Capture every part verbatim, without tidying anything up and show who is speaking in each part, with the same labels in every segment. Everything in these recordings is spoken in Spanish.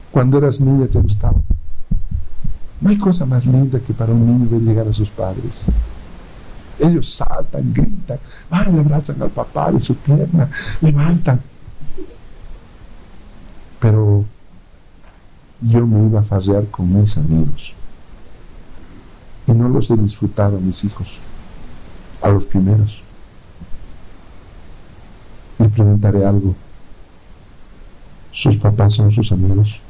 Speaker 1: Cuando eras niña te gustaba. No hay cosa más linda que para un niño ver llegar a sus padres. Ellos saltan, gritan, van, le abrazan al papá de su pierna, levantan. Pero yo me iba a farrear con mis amigos y no los he disfrutado a mis hijos, a los primeros. Le preguntaré algo: ¿sus papás son sus amigos?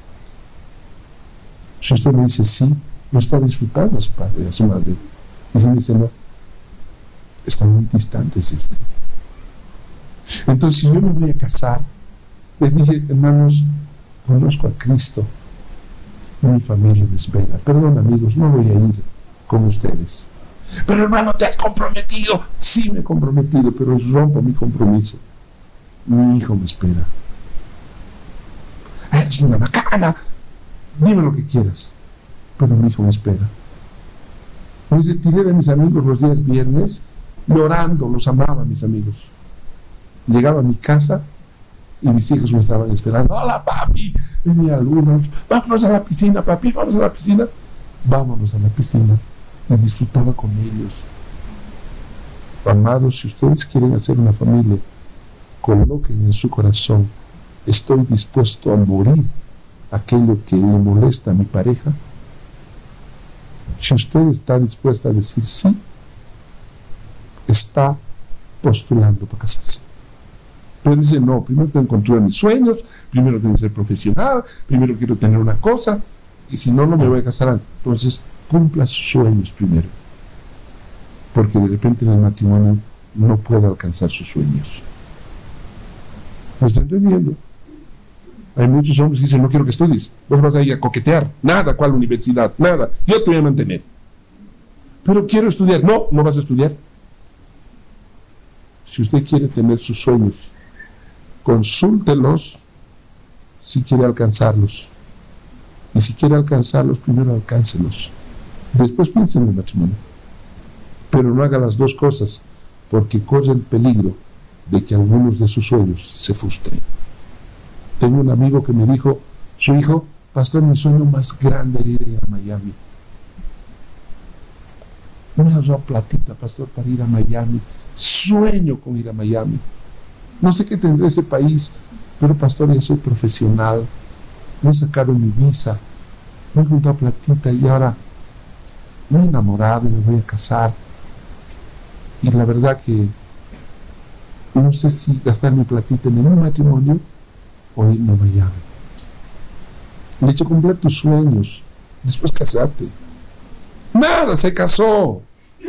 Speaker 1: Si usted me dice sí, no está disfrutando a su padre, a su madre. Y si me dice no, están muy distantes de usted. Entonces, si yo me voy a casar, les dije: hermanos, conozco a Cristo, mi familia me espera. Perdón, amigos, no voy a ir con ustedes. Pero hermano, ¿te has comprometido? Sí, me he comprometido, pero rompo mi compromiso. Mi hijo me espera. Eres una macana, dime lo que quieras, pero mi hijo me espera. Me retiré de mis amigos los días viernes llorando, los amaba, mis amigos. Llegaba a mi casa y mis hijos me estaban esperando. Hola, papi. Venía algunos: vámonos a la piscina, papi, vamos a la piscina. Vámonos a la piscina. Y disfrutaba con ellos. Amados, si ustedes quieren hacer una familia, coloquen en su corazón: estoy dispuesto a morir aquello que le molesta a mi pareja. Si usted está dispuesta a decir sí, está postulando para casarse. Pero dice: no, primero tengo que construir mis sueños, primero tengo que ser profesional, primero quiero tener una cosa, y si no, no me voy a casar antes. Entonces, cumpla sus sueños primero, porque de repente en el matrimonio no puede alcanzar sus sueños. ¿Me está entendiendo? Hay muchos hombres que dicen: no quiero que estudies, vos vas a ir a coquetear, nada, ¿cuál universidad? Nada, yo te voy a mantener. Pero quiero estudiar. No, no vas a estudiar. Si usted quiere tener sus sueños, consúltelos si quiere alcanzarlos. Y si quiere alcanzarlos, primero alcáncelos. Después piense en el matrimonio. Pero no haga las dos cosas, porque corre el peligro de que algunos de sus sueños se frustren. Tengo un amigo que me dijo: su hijo, pastor, mi sueño más grande era ir a Miami. Me ha ahorrado platita, pastor, para ir a Miami. Sueño con ir a Miami. No sé qué tendrá ese país, pero pastor, ya soy profesional, me he sacado mi visa, me he juntado platita y ahora me he enamorado y me voy a casar. Y la verdad que no sé si gastar mi platita en un matrimonio o irme a Miami. Le he dicho: cumplir tus sueños, después casarte. Nada, se casó.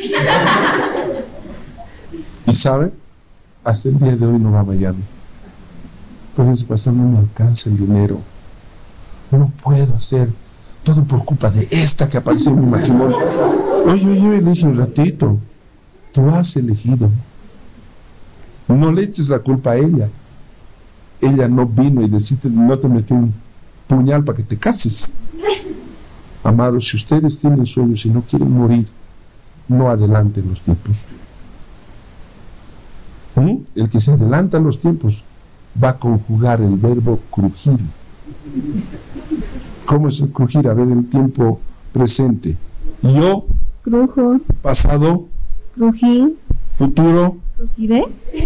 Speaker 1: Y sabe, hasta el día de hoy no va a Miami. Pero dice: pastor, no me alcanza el dinero, no puedo hacer, todo por culpa de esta que apareció en mi matrimonio. Oye, oye, yo elegí un ratito, tú has elegido. No le eches la culpa a ella. Ella no vino y deciste, no te metió un puñal para que te cases. Amados, si ustedes tienen sueños y no quieren morir, no adelanten los tiempos. ¿Mm? El que se adelanta los tiempos va a conjugar el verbo crujir. ¿Cómo es el crujir? A ver, el tiempo presente. Yo,
Speaker 2: crujo.
Speaker 1: Pasado,
Speaker 2: crují.
Speaker 1: Futuro,
Speaker 2: crujiré.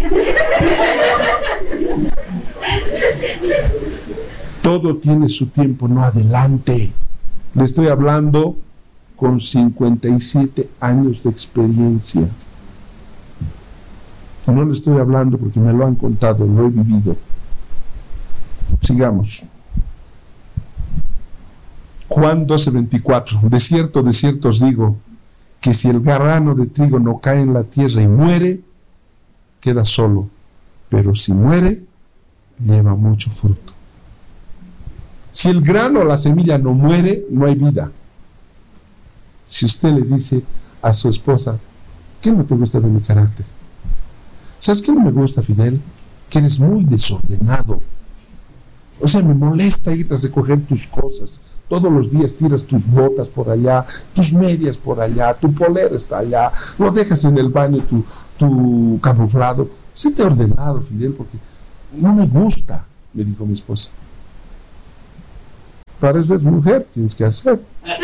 Speaker 1: Todo tiene su tiempo, no adelante. Le estoy hablando con cincuenta y siete años de experiencia. No le estoy hablando porque me lo han contado, lo he vivido. Sigamos. Juan doce veinticuatro. De cierto, de cierto os digo, que si el grano de trigo no cae en la tierra y muere, queda solo. Pero si muere, lleva mucho fruto. Si el grano o la semilla no muere, no hay vida. Si usted le dice a su esposa: ¿qué no te gusta de mi carácter? ¿Sabes qué no me gusta, Fidel? Que eres muy desordenado. O sea, me molesta ir a recoger tus cosas. Todos los días tiras tus botas por allá, tus medias por allá, tu polera está allá, lo dejas en el baño tu, tu camuflado. Séte ordenado, Fidel, porque no me gusta, me dijo mi esposa. Para eso es mujer, tienes que hacer.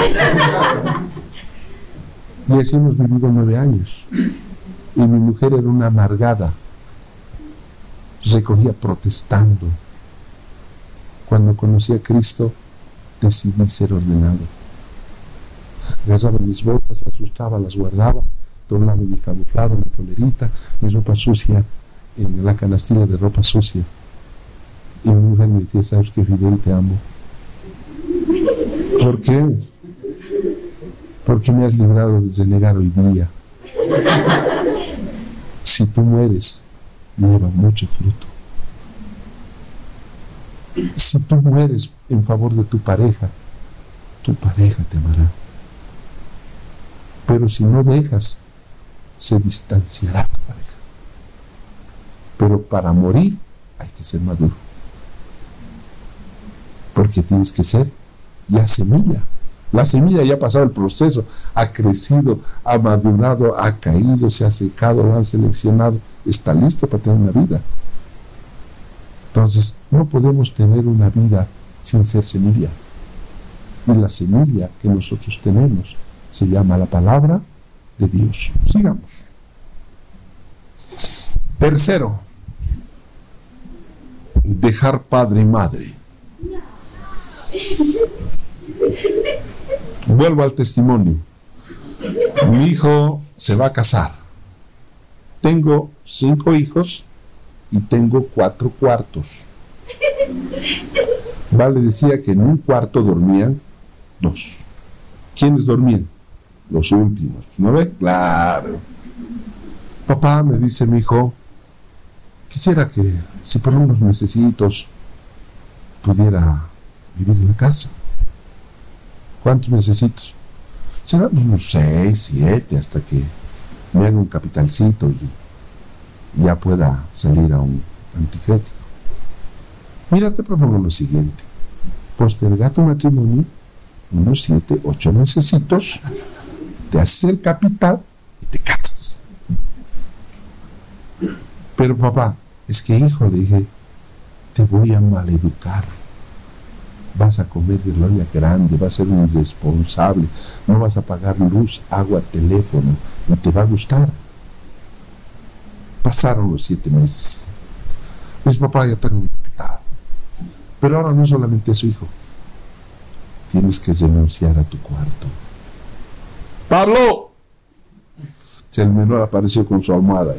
Speaker 1: Y así hemos vivido nueve años. Y mi mujer era una amargada. Recogía protestando. Cuando conocí a Cristo, decidí ser ordenado. Agarraba mis botas, las asustaba, las guardaba, doblaba mi camuflado, mi polerita, mi ropa sucia, en la canastilla de ropa sucia. Y mi mujer me decía, ¿sabes qué, Fidel? Te amo. ¿Por qué? Porque me has librado de renegar hoy día. Si tú mueres, lleva mucho fruto. Si tú mueres en favor de tu pareja, tu pareja te amará. Pero si no dejas, se distanciará tu pareja. Pero para morir hay que ser maduro. Porque tienes que ser ya semilla. La semilla ya ha pasado el proceso, ha crecido, ha madurado, ha caído, se ha secado, lo han seleccionado, está listo para tener una vida. Entonces, no podemos tener una vida sin ser semilla. Y la semilla que nosotros tenemos se llama la palabra de Dios. Sigamos. Tercero, dejar padre y madre. Vuelvo al testimonio. Mi hijo se va a casar. Tengo cinco hijos y tengo cuatro cuartos. Vale decía que en un cuarto dormían dos. ¿Quiénes dormían? Los últimos. ¿No ve? Claro. Papá, me dice mi hijo, quisiera que si por unos mesecitos pudiera vivir en la casa. ¿Cuántos mesecitos? Serán unos seis, siete, hasta que me haga un capitalcito y ya pueda salir a un anticrético. Mira, te propongo lo siguiente: postergar tu matrimonio unos siete, ocho mesecitos, te haces el capital y te casas. Pero papá, es que hijo, le dije, te voy a maleducar. Vas a comer de gloria grande, vas a ser un irresponsable, no vas a pagar luz, agua, teléfono, y te va a gustar. Pasaron los siete meses. Pues papá, ya tengo mi capital. Pero ahora no solamente eso, hijo. Tienes que renunciar a tu cuarto. ¡Pablo! El menor apareció con su almohada.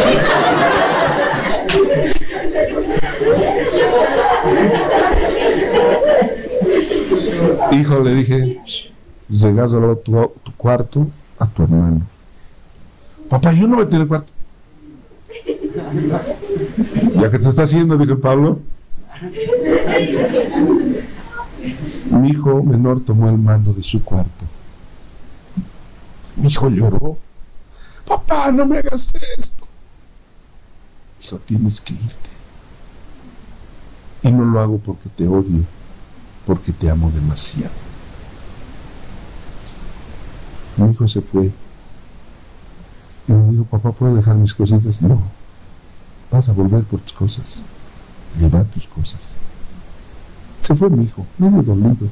Speaker 1: Hijo, le dije, regásalo tu, tu cuarto a tu hermano. Papá, yo no voy a tener cuarto. ¿Ya que te está haciendo? Dijo Pablo. Mi hijo menor tomó el mando de su cuarto. Mi hijo lloró. Papá, no me hagas esto. Hijo, tienes que irte. Y no lo hago porque te odio, porque te amo demasiado. Mi hijo se fue y me dijo, papá, ¿puedo dejar mis cositas? No, vas a volver por tus cosas. Lleva tus cosas. Se fue mi hijo, medio dolido.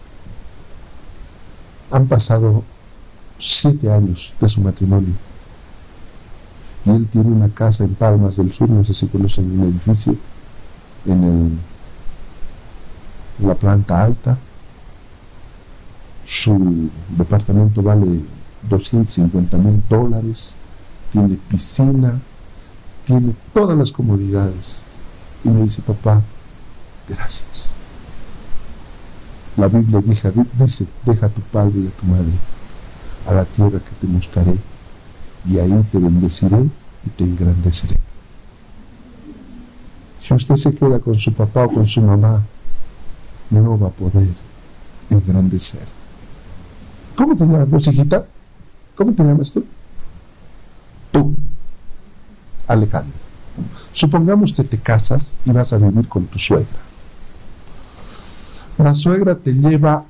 Speaker 1: Han pasado siete años de su matrimonio y él tiene una casa en Palmas del Sur, no sé si conocen un edificio en el en la planta alta. Su departamento vale doscientos cincuenta mil dólares, tiene piscina, tiene todas las comodidades. Y me dice, papá, gracias. La Biblia dice, dice, deja a tu padre y a tu madre a la tierra que te mostraré, y ahí te bendeciré y te engrandeceré. Si usted se queda con su papá o con su mamá, no va a poder engrandecer. ¿Cómo te llamas vos, hijita? ¿Cómo te llamas tú? Tú, Alejandro. Supongamos que te casas y vas a vivir con tu suegra. La suegra te lleva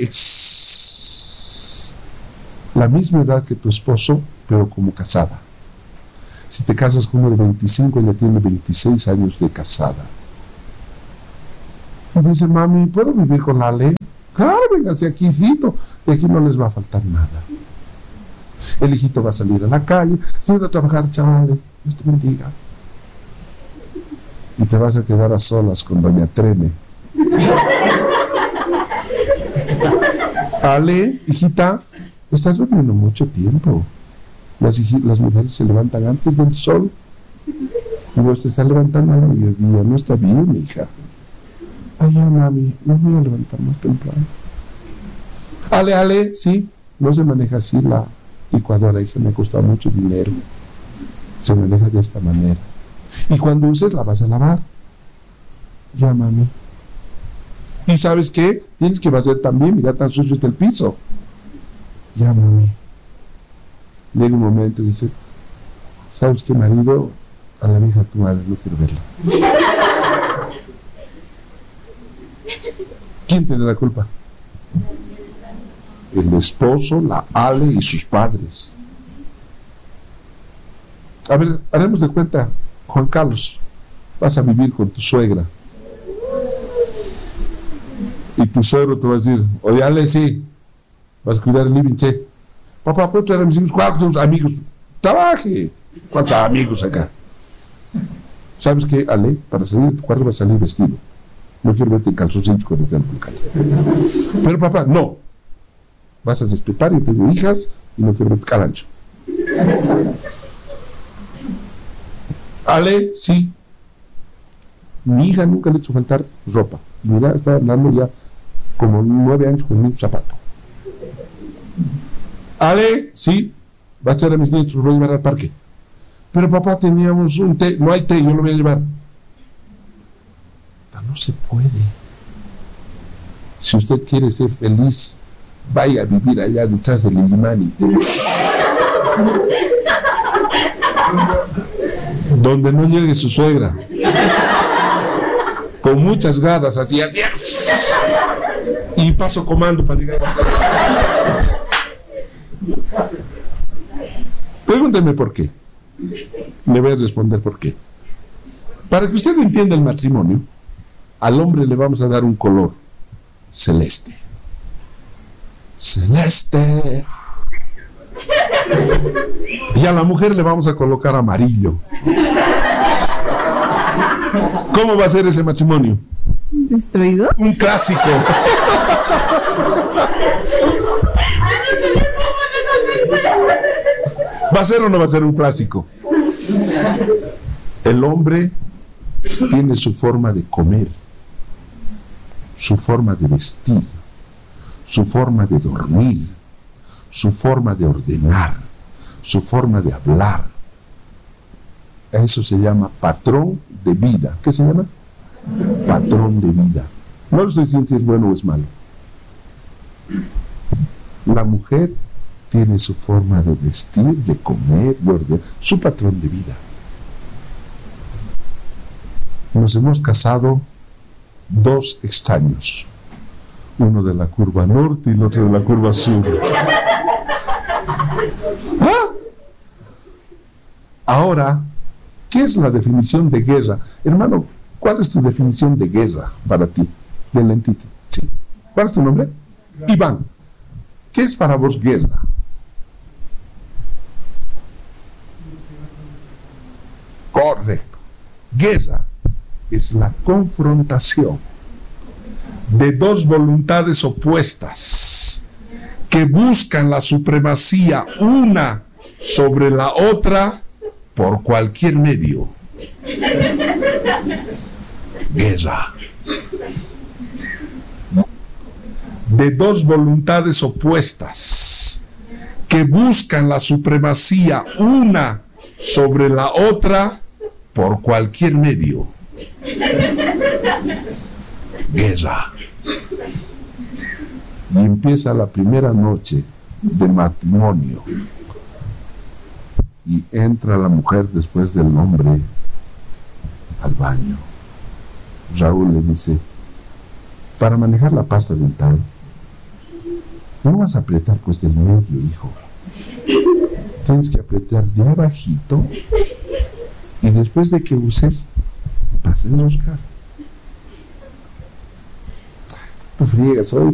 Speaker 1: ex... la misma edad que tu esposo, pero como casada. Si te casas con uno de veinticinco, ella tiene veintiséis años de casada. Y dice, mami, ¿puedo vivir con la Ale? Claro, véngase aquí, hijito, y aquí no les va a faltar nada. El hijito va a salir a la calle, se va a trabajar, chavales, Dios te bendiga. Y te vas a quedar a solas con doña Treme. Ale, hijita, estás durmiendo mucho tiempo. Las, las mujeres se levantan antes del sol y vos te estás levantando al mediodía. No está bien, hija. Ay, ya, mami, no me voy a levantar más temprano. Ale, Ale, sí, no se maneja así la licuadora, hija, me cuesta mucho dinero. Se maneja de esta manera. Y cuando uses la vas a lavar. Ya, mami. ¿Y sabes qué? Tienes que barrer también, mira, tan sucio está el piso. Ya, mami. Llega un momento y dice, ¿sabes qué, marido? A la vieja tu madre, no quiero verla. ¿Quién tiene la culpa? El esposo, la Ale y sus padres. A ver, haremos de cuenta, Juan Carlos, vas a vivir con tu suegra. Y tu suegro te va a decir, oye, Ale, sí, vas a cuidar el living, che. Papá, ¿puedo traer a mis hijos? ¿Cuántos amigos? Trabaje. ¿Cuántos amigos acá? ¿Sabes qué, Ale? Para salir de tu cuarto vas a salir vestido. No quiero verte en calzoncillos cuando te ando en la calle. Pero papá, no. Vas a respetar, yo tengo hijas y no quiero verte calancho. Ale, sí. Mi hija nunca le ha hecho faltar ropa. Mira, está andando ya como nueve años con mi zapato. Ale, sí. Va a echar a mis nietos, los voy a llevar al parque. Pero papá, teníamos un té. No hay té, yo lo voy a llevar. No se puede. Si usted quiere ser feliz, vaya a vivir allá detrás del Illimani, donde no llegue su suegra con muchas gradas así, y paso comando para llegar a la casa. Pregúnteme por qué. Le voy a responder por qué. Para que usted entienda el matrimonio, al hombre le vamos a dar un color celeste. Celeste. Y a la mujer le vamos a colocar amarillo. ¿Cómo va a ser ese matrimonio?
Speaker 2: ¿Destruido?
Speaker 1: Un clásico. ¿Va a ser o no va a ser un clásico? El hombre tiene su forma de comer, su forma de vestir, su forma de dormir, su forma de ordenar, su forma de hablar. Eso se llama patrón de vida. ¿Qué se llama? Patrón de vida. No lo estoy diciendo si es bueno o es malo. La mujer tiene su forma de vestir, de comer, de ordenar, su patrón de vida. Nos hemos casado dos extraños, uno de la curva norte y el otro de la curva sur. ¿Ah? Ahora, ¿qué es la definición de guerra? Hermano, ¿cuál es tu definición de guerra para ti? De lentitud. Sí. ¿Cuál es tu nombre? Iván. ¿Qué es para vos guerra? Correcto. Guerra es la confrontación de dos voluntades opuestas que buscan la supremacía una sobre la otra por cualquier medio. Guerra. De dos voluntades opuestas que buscan la supremacía una sobre la otra por cualquier medio. Guerra. Y empieza la primera noche de matrimonio y entra la mujer después del hombre al baño. Raúl le dice, para manejar la pasta dental no vas a apretar pues del medio, hijo, tienes que apretar de abajito y después de que uses vas a enroscar. tú friegas hoy.